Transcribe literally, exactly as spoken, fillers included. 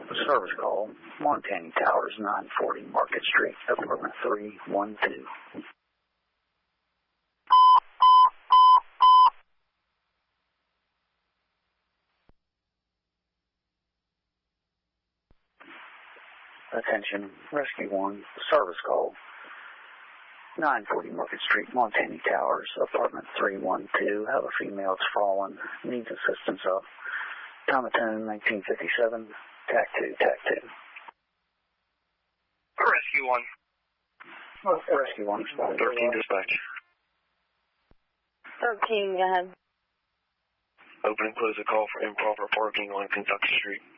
Service call, Montana Towers, nine forty Market Street, apartment three one two. Attention, Rescue one, service call, nine forty Market Street, Montana Towers, apartment three one two. Have a female that's fallen, needs assistance up. Time of tune, nineteen fifty-seven, tac two, tac two. Rescue one. Oh, Rescue one, thirteen dispatch. thirteen, go ahead. Open and close a call for improper parking on Kentucky Street.